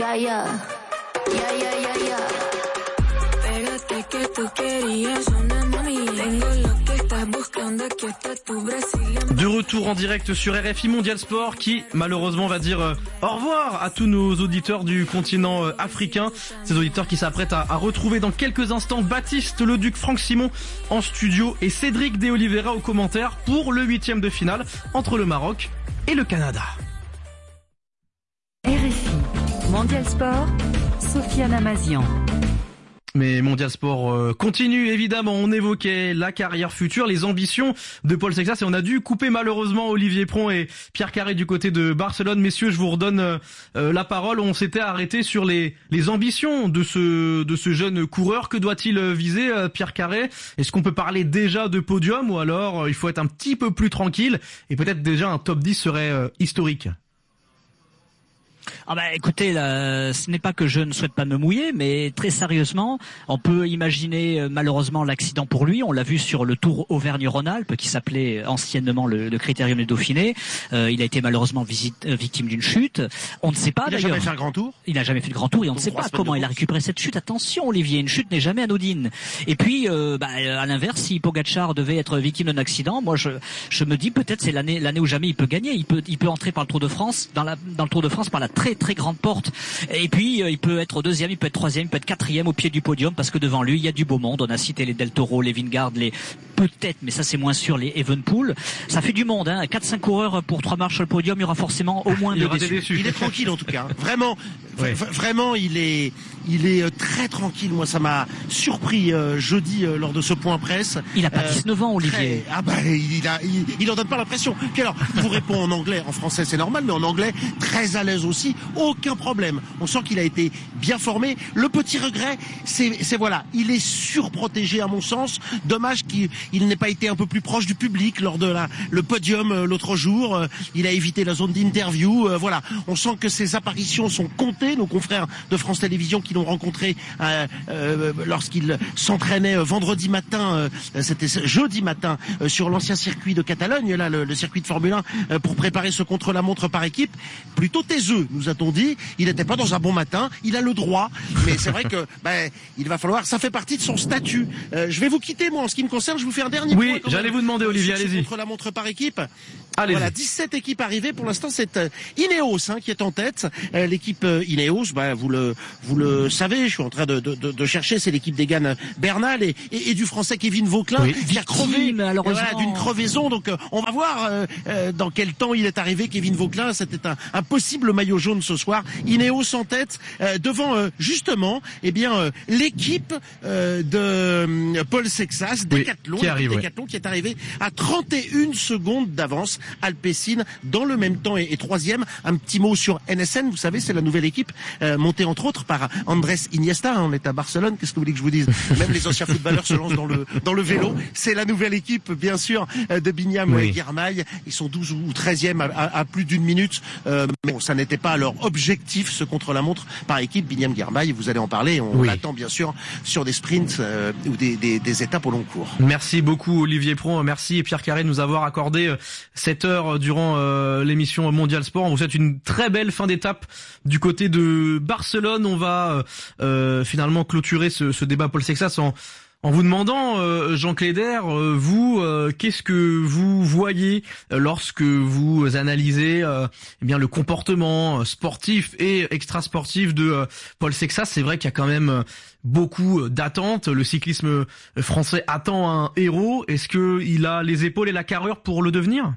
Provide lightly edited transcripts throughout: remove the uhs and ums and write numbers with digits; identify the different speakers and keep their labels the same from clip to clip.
Speaker 1: Ya, ya, ya, ya, ya, ya. Pégate que tú querías una mami. Tengo lo que estás buscando, aquí está tu Brésilien.
Speaker 2: De retour en direct sur RFI Mondial Sport qui malheureusement va dire au revoir à tous nos auditeurs du continent africain. Ces auditeurs qui s'apprêtent à retrouver dans quelques instants Baptiste Leduc, Franck Simon en studio et Cédric De Oliveira aux commentaires pour le 8e de finale entre le Maroc et le Canada.
Speaker 3: RFI Mondial Sport, Sofiane Amazian.
Speaker 2: Mais Mondial Sport continue évidemment, on évoquait la carrière future, les ambitions de Paul Sexas et on a dû couper malheureusement Olivier Pron et Pierre Carré du côté de Barcelone. Messieurs, je vous redonne la parole, on s'était arrêté sur les ambitions de ce jeune coureur. Que doit-il viser, Pierre Carré? Est-ce qu'on peut parler déjà de podium ou alors il faut être un petit peu plus tranquille et peut-être déjà un top 10 serait historique?
Speaker 4: Ah bah écoutez, ce n'est pas que je ne souhaite pas me mouiller, mais très sérieusement, on peut imaginer malheureusement l'accident pour lui. On l'a vu sur le Tour Auvergne-Rhône-Alpes qui s'appelait anciennement le Critérium du Dauphiné. Il a été malheureusement victime d'une chute. On ne sait pas d'ailleurs.
Speaker 5: Il n'a jamais fait un grand tour.
Speaker 4: Il n'a jamais fait de grand tour et on ne sait pas comment il a récupéré cette chute. Attention Olivier, une chute n'est jamais anodine. Et puis à l'inverse, si Pogačar devait être victime d'un accident, moi je me dis peut-être c'est l'année où jamais il peut gagner. Il peut entrer par le Tour de France dans le Tour de France par la très très grande porte et puis il peut être deuxième, il peut être troisième, il peut être quatrième au pied du podium parce que devant lui il y a du beau monde. On a cité les Del Toro, les Vingegaard, peut-être, mais ça c'est moins sûr, les Evenepoel. Ça fait du monde, 4-5 coureurs pour 3 marches sur le podium, il y aura forcément au moins 2 déçus.
Speaker 5: Il est tranquille en tout cas, vraiment, ouais. Vraiment il est très tranquille. Moi ça m'a surpris jeudi lors de ce point presse.
Speaker 4: Il a pas 19 ans Olivier.
Speaker 5: Il en donne pas l'impression. Puis alors, je vous réponds en anglais, en français c'est normal, mais en anglais très à l'aise aussi, aucun problème. On sent qu'il a été bien formé. Le petit regret, c'est voilà, il est surprotégé à mon sens. Dommage qu'il n'ait pas été un peu plus proche du public lors de le podium l'autre jour. Il a évité la zone d'interview. Voilà, on sent que ses apparitions sont comptées. Nos confrères de France Télévisions qui l'ont rencontré lorsqu'il s'entraînait vendredi matin, c'était jeudi matin, sur l'ancien circuit de Catalogne, là le circuit de Formule 1, pour préparer ce contre-la-montre par équipe. Plutôt taiseux, nous a-t-on dit. Il n'était pas dans un bon matin. Il a le droit, mais c'est vrai que il va falloir. Ça fait partie de son statut. Je vais vous quitter, moi, en ce qui me concerne. Je vous fais un dernier point.
Speaker 2: Oui, j'allais vous demander, Olivier, allez-y.
Speaker 5: Contre-la-montre par équipe.
Speaker 2: Allez-y.
Speaker 5: Voilà, 17 équipes arrivées. Pour l'instant, c'est Ineos qui est en tête. L'équipe Ineos, vous le savez, je suis en train de chercher. C'est l'équipe d'Egan Bernal et du Français Kevin Vauquelin, qui a crevé d'une crevaison. Donc, on va voir dans quel temps il est arrivé. Kevin Vauquelin, c'était un possible maillot jaune ce soir. Ineos en tête, devant justement, l'équipe de Paul Sexas, Decathlon,
Speaker 2: qui
Speaker 5: est arrivé à 31 secondes d'avance. Alpecin dans le même temps et troisième. Un petit mot sur NSN, vous savez, c'est la nouvelle équipe montée entre autres par Andrés Iniesta. On est à Barcelone, qu'est-ce que vous voulez que je vous dise? Même les anciens footballeurs se lancent dans le vélo. C'est la nouvelle équipe, bien sûr, de Binyam Girmay. Ils sont 12 ou 13e à plus d'une minute. Mais bon, ça n'était pas leur objectif, ce contre-la-montre par équipe. Binyam Girmay, vous allez en parler. On l'attend bien sûr sur des sprints ou des étapes au long cours.
Speaker 2: Merci beaucoup Olivier Pron, merci Pierre Carré de nous avoir accordé cette heure durant l'émission Mondial Sport. On vous souhaite une très belle fin d'étape du côté de Barcelone. On va finalement clôturer ce débat Paul Sexas en vous demandant, Jean Cléder, vous, qu'est-ce que vous voyez lorsque vous analysez le comportement sportif et extrasportif de Paul Sexas? C'est vrai qu'il y a quand même beaucoup d'attentes. Le cyclisme français attend un héros. Est-ce qu'il a les épaules et la carrure pour le devenir?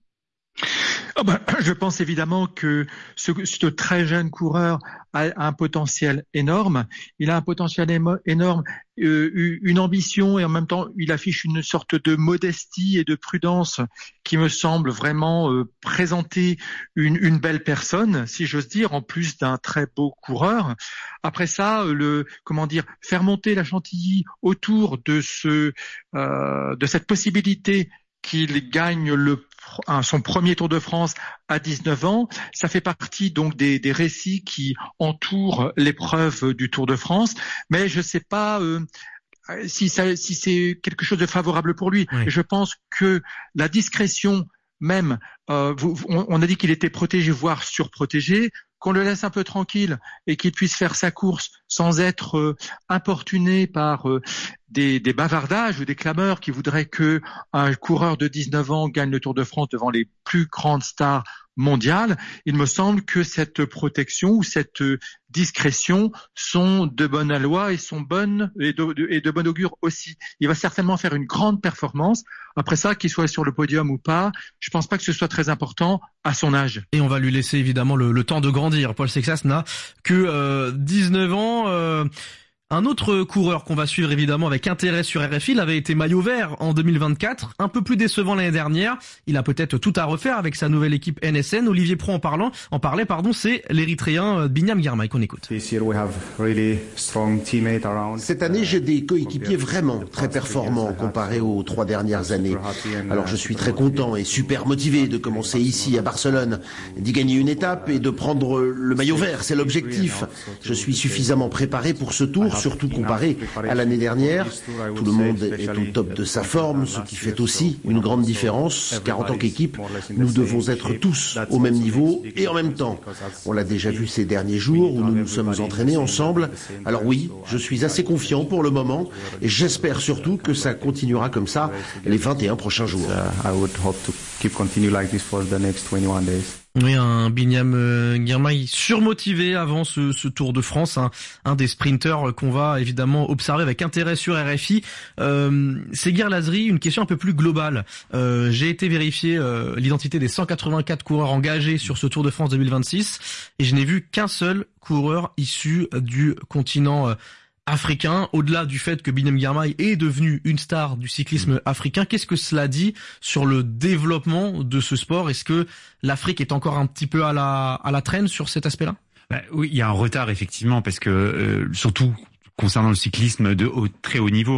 Speaker 6: Je pense évidemment que ce très jeune coureur a un potentiel énorme. Il a un potentiel énorme, une ambition, et en même temps il affiche une sorte de modestie et de prudence qui me semble vraiment présenter une belle personne, si j'ose dire, en plus d'un très beau coureur. Après ça, faire monter la Chantilly autour de cette possibilité qu'il gagne son premier Tour de France à 19 ans. Ça fait partie donc des récits qui entourent l'épreuve du Tour de France. Mais je ne sais pas si c'est quelque chose de favorable pour lui. Oui. Je pense que la discrétion même, on a dit qu'il était protégé, voire surprotégé. qu'on le laisse un peu tranquille et qu'il puisse faire sa course sans être importuné par des bavardages ou des clameurs qui voudraient que un coureur de 19 ans gagne le Tour de France devant les plus grandes stars mondiales. Il me semble que cette protection ou cette discrétion sont de bonne loi et sont bonnes et de bon augure aussi. Il va certainement faire une grande performance. Après ça, qu'il soit sur le podium ou pas, je pense pas que ce soit très important à son âge.
Speaker 2: Et on va lui laisser évidemment le temps de grandir. Paul Sexas n'a que 19 ans. Un autre coureur qu'on va suivre évidemment avec intérêt sur RFI, il avait été maillot vert en 2024, un peu plus décevant l'année dernière. Il a peut-être tout à refaire avec sa nouvelle équipe NSN. Olivier Pro en parlait, c'est l'Érythréen Binyam Girmay qu'on écoute.
Speaker 5: Cette année, j'ai des coéquipiers vraiment très performants comparés aux 3 dernières années. Alors je suis très content et super motivé de commencer ici à Barcelone, d'y gagner une étape et de prendre le maillot vert, c'est l'objectif. Je suis suffisamment préparé pour ce tour, surtout comparé à l'année dernière. Tout le monde est au top de sa forme, ce qui fait aussi une grande différence, car en tant qu'équipe, nous devons être tous au même niveau et en même temps. On l'a déjà vu ces derniers jours où nous nous sommes entraînés ensemble. Alors oui, je suis assez confiant pour le moment et j'espère surtout que ça continuera comme ça les 21 prochains jours.
Speaker 2: Oui, un Binyam Girmay surmotivé avant ce Tour de France, un des sprinteurs qu'on va évidemment observer avec intérêt sur RFI. Seguir Lazri, une question un peu plus globale. J'ai été vérifier l'identité des 184 coureurs engagés sur ce Tour de France 2026 et je n'ai vu qu'un seul coureur issu du continent africain. Au-delà du fait que Binyam Girmay est devenu une star du cyclisme africain, qu'est-ce que cela dit sur le développement de ce sport? Est-ce que l'Afrique est encore un petit peu à la traîne sur cet aspect-là?
Speaker 7: Oui, il y a un retard effectivement parce que surtout concernant le cyclisme de très haut niveau,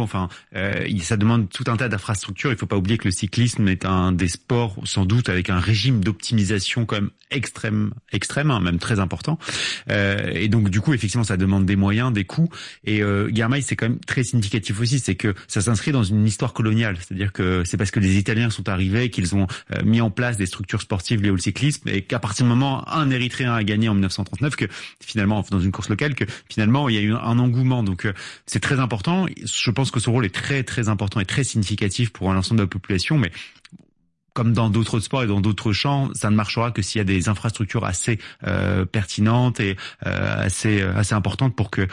Speaker 7: ça demande tout un tas d'infrastructures. Il faut pas oublier que le cyclisme est un des sports sans doute avec un régime d'optimisation quand même extrême, même très important. Et donc du coup, effectivement, ça demande des moyens, des coûts. Et Girmay, c'est quand même très significatif aussi, c'est que ça s'inscrit dans une histoire coloniale. C'est-à-dire que c'est parce que les Italiens sont arrivés qu'ils ont mis en place des structures sportives liées au cyclisme et qu'à partir du moment un Érythréen a gagné en 1939, que finalement dans une course locale, que finalement il y a eu un engouement. Donc c'est très important. Je pense que ce rôle est très très important et très significatif pour l'ensemble de la population, mais comme dans d'autres sports et dans d'autres champs, ça ne marchera que s'il y a des infrastructures assez pertinentes et assez importantes pour que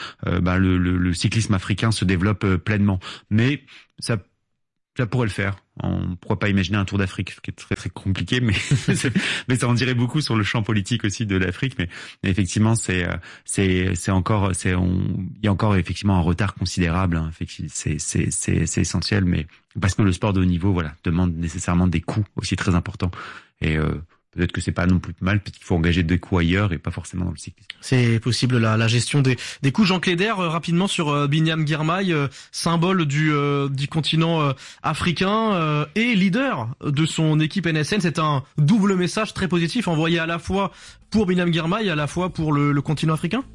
Speaker 7: le cyclisme africain se développe pleinement. Mais ça pourrait le faire. On ne pourrait pas imaginer un Tour d'Afrique, ce qui est très très compliqué, mais ça en dirait beaucoup sur le champ politique aussi de l'Afrique. Mais effectivement, il y a encore effectivement un retard considérable. Hein. C'est essentiel, mais parce que le sport de haut niveau, demande nécessairement des coûts aussi très importants. Et peut-être que c'est pas non plus mal, peut-être qu'il faut engager des coûts ailleurs et pas forcément dans le cyclisme.
Speaker 2: C'est possible la gestion des coûts. Jean Cléder, rapidement sur Binyam Girmay, symbole du continent africain et leader de son équipe NSN. C'est un double message très positif envoyé à la fois pour Binyam Girmay et à la fois pour le continent africain.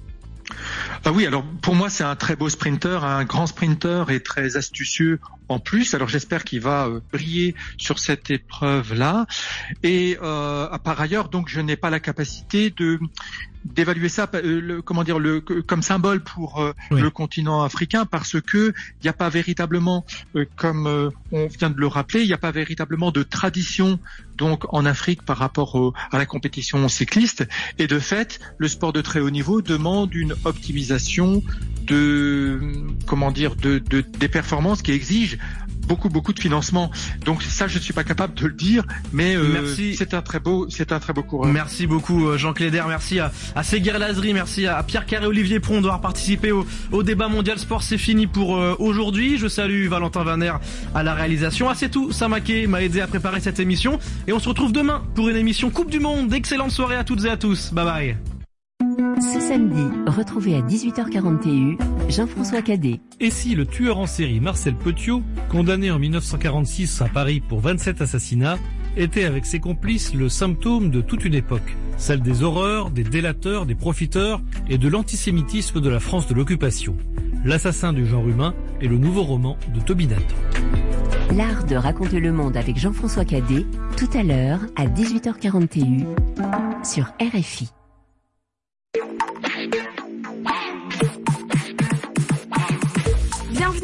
Speaker 6: Ah oui, alors pour moi c'est un très beau sprinter, un grand sprinter et très astucieux en plus. Alors j'espère qu'il va briller sur cette épreuve-là. Et par ailleurs, donc je n'ai pas la capacité d'évaluer ça comme symbole pour le continent africain, parce que il n'y a pas véritablement, comme on vient de le rappeler, il n'y a pas véritablement de tradition donc en Afrique par rapport à la compétition cycliste, et de fait le sport de très haut niveau demande une optimisation des performances qui exigent beaucoup de financement. Donc ça, je ne suis pas capable de le dire, mais c'est un très beau coureur.
Speaker 2: Merci beaucoup Jean Cléder, merci à Seguir Lazri, merci à Pierre Carré, Olivier Pron d'avoir participé au débat Mondial Sport. C'est fini pour aujourd'hui. Je salue Valentin Vaner à la réalisation. C'est tout, Samaké m'a aidé à préparer cette émission et on se retrouve demain pour une émission Coupe du Monde. Excellente soirée à toutes et à tous. Bye bye.
Speaker 3: Ce samedi, retrouvez à 18h41 Jean-François Cadet.
Speaker 8: Et si le tueur en série Marcel Petiot, condamné en 1946 à Paris pour 27 assassinats, était avec ses complices le symptôme de toute une époque, celle des horreurs, des délateurs, des profiteurs et de l'antisémitisme de la France de l'occupation. L'assassin du genre humain est le nouveau roman de Toby Nathan.
Speaker 3: L'art de raconter le monde avec Jean-François Cadet, tout à l'heure à 18h41 sur RFI.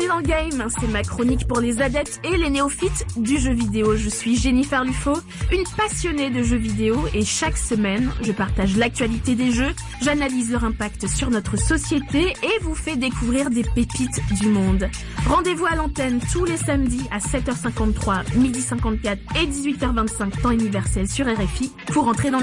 Speaker 9: dans le game, c'est ma chronique pour les adeptes et les néophytes du jeu vidéo. Je suis Jennifer Lufo, une passionnée de jeux vidéo et chaque semaine, je partage l'actualité des jeux, j'analyse leur impact sur notre société et vous fais découvrir des pépites du monde. Rendez-vous à l'antenne tous les samedis à 7h53, 12h54 et 18h25 temps universel sur RFI pour entrer dans